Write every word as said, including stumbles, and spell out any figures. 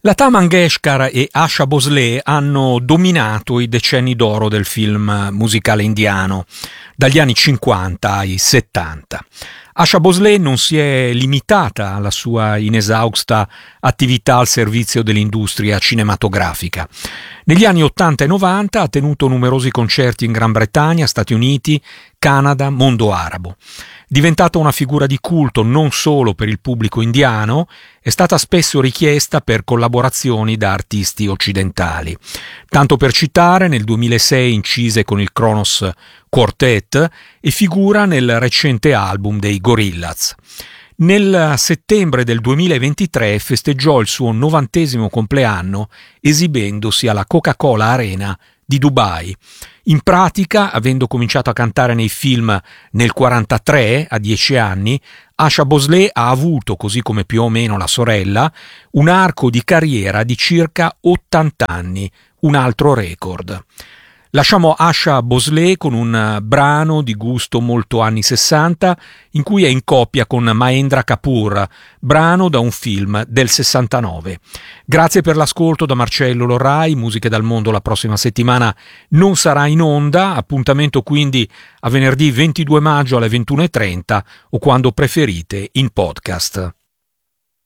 Lata Mangeshkar e Asha Bhosle hanno dominato i decenni d'oro del film musicale indiano, dagli anni cinquanta ai settanta. Asha Bhosle non si è limitata alla sua inesausta attività al servizio dell'industria cinematografica. Negli anni ottanta e novanta ha tenuto numerosi concerti in Gran Bretagna, Stati Uniti, Canada, mondo arabo. Diventata una figura di culto non solo per il pubblico indiano, è stata spesso richiesta per collaborazioni da artisti occidentali. Tanto per citare, nel duemilasei incise con il Kronos Quartet e figura nel recente album dei Gorillaz. Nel settembre del duemilaventitré festeggiò il suo novantesimo compleanno esibendosi alla Coca-Cola Arena di Dubai. In pratica, avendo cominciato a cantare nei film nel quarantatré, a dieci anni, Asha Bhosle ha avuto, così come più o meno la sorella, un arco di carriera di circa ottanta anni, un altro record. Lasciamo Asha Bhosle con un brano di gusto molto anni sessanta in cui è in coppia con Mahendra Kapoor, brano da un film del sessantanove. Grazie per l'ascolto da Marcello Lorrai, Musiche dal Mondo la prossima settimana non sarà in onda, appuntamento quindi a venerdì ventidue maggio alle ventuno e trenta o quando preferite in podcast.